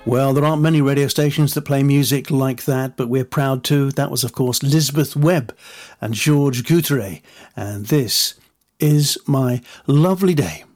Well, there aren't many radio stations that play music like that, but we're proud to. That was, of course, Lisbeth Webb and George Guthrie. And this is My Lovely Day.